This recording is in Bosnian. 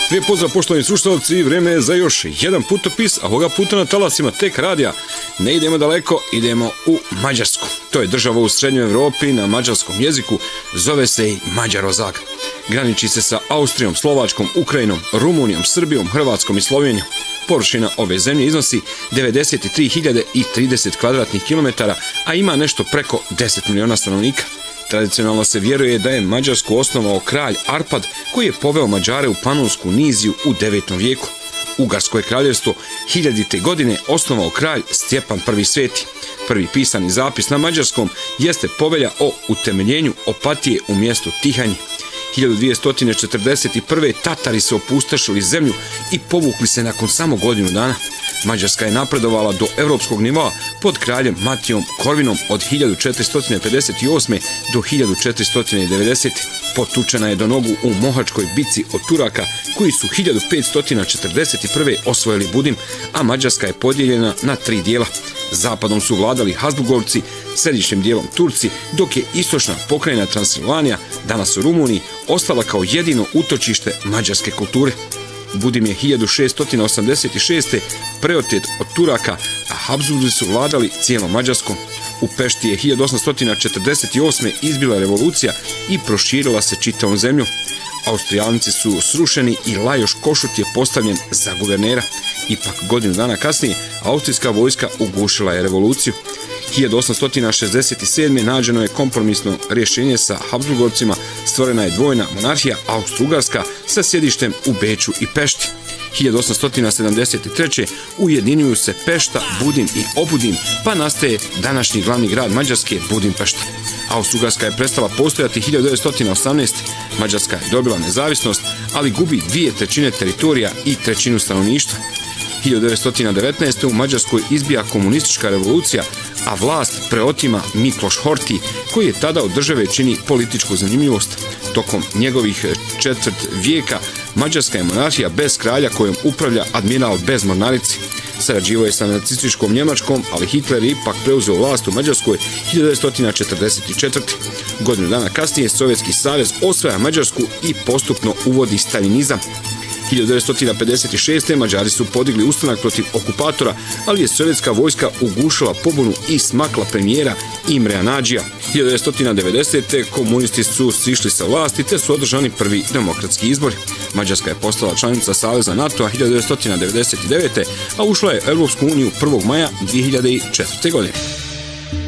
Lijep pozdrav poštovani slušalci, vreme je za još jedan putopis, a ovoga puta na talasima Tek radija. Ne idemo daleko, idemo u Mađarsku. To je država u srednjoj Evropi na mađarskom jeziku, zove se i Mađarozag. Graniči se sa Austrijom, Slovačkom, Ukrajinom, Rumunijom, Srbijom, Hrvatskom i Slovenijom. Površina ove zemlje iznosi 93.030 kvadratnih kilometara, a ima nešto preko 10 miliona stanovnika. Tradicionalno se vjeruje da je Mađarsku osnovao kralj Arpad, koji je poveo Mađare u Panonsku niziju u 9. vijeku. Ugarsko je kraljevstvo 1000. godine osnovao kralj Stjepan I Sveti. Prvi pisani zapis na mađarskom jeste povelja o utemeljenju Opatije u mjestu Tihanji. 1241. Tatari su opustošili zemlju i povukli se nakon samo godinu dana. Mađarska je napredovala do evropskog nivoa pod kraljem Matijom Korvinom od 1458. do 1490. Potučena je do nogu u Mohačkoj bici od Turaka, koji su 1541. osvojili Budim, a Mađarska je podijeljena na 3 dijela. Zapadom su vladali Habsburgovci, središnjim dijelom Turci, dok je istočna pokrajina Transilvanija, danas u Rumuniji, ostala kao jedino utočište mađarske kulture. Budim je 1686. preotet od Turaka, a Habsburzi su vladali cijelom Mađarskom. U Pešti je 1848. izbila revolucija i proširila se čitavom zemljom. Austrijanci su srušeni i Lajoš Košut je postavljen za guvernera. Ipak godinu dana kasnije austrijska vojska ugušila je revoluciju. 1867. nađeno je kompromisno rješenje sa Habsburgovcima, stvorena je dvojna monarhija Austro-Ugarska sa sjedištem u Beču i Pešti. 1873. ujedinjuju se Pešta, Budim i Obudim, pa nastaje današnji glavni grad Mađarske, Budimpešta. Austro-Ugarska je prestala postojati 1918. Mađarska je dobila nezavisnost, ali gubi 2/3 teritorija i 1/3 stanovništva. 1919. u Mađarskoj izbija komunistička revolucija, a vlast preotima Mikloš Horthy, koji je tada od države čini političku zanimljivost. Tokom njegovih 4 vijeka Mađarska je monarhija bez kralja kojom upravlja admiral bez mornarice. Sarađivao je sa nacističkom Njemačkom, ali Hitler je ipak preuzeo vlast u Mađarskoj 1944. Godinu dana kasnije Sovjetski savez osvaja Mađarsku i postupno uvodi staljinizam. 1956. Mađari su podigli ustanak protiv okupatora, ali je sovjetska vojska ugušila pobunu i smakla premijera Imrea Nadžija. 1990. komunisti su sišli sa vlasti te su održani prvi demokratski izbori. Mađarska je postala članica Saveza NATO-a 1999. a ušla je u Europsku uniju 1. maja 2004. godine.